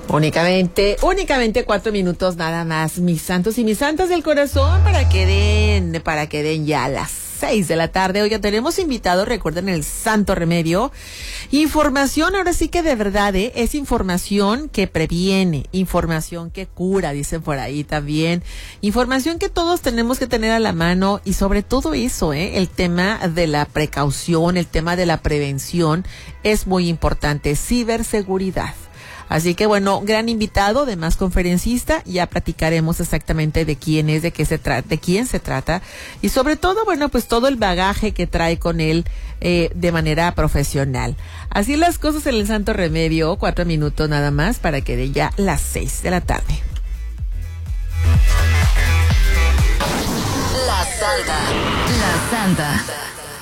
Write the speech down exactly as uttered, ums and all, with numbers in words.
Únicamente, únicamente cuatro minutos nada más, mis santos y mis santas del corazón, para que den, para que den ya las seis de la tarde. Oiga, tenemos invitados, recuerden, el Santo Remedio. Información, ahora sí que de verdad, ¿eh? Es información que previene, información que cura, dicen por ahí también. Información que todos tenemos que tener a la mano, y sobre todo eso, ¿eh? El tema de la precaución, el tema de la prevención es muy importante. Ciberseguridad. Así que bueno, gran invitado, además conferencista, ya platicaremos exactamente de quién es, de qué se trata, de quién se trata, y sobre todo, bueno, pues todo el bagaje que trae con él eh, de manera profesional. Así las cosas en el Santo Remedio, cuatro minutos nada más para que dé ya las seis de la tarde. La Santa, la Santa.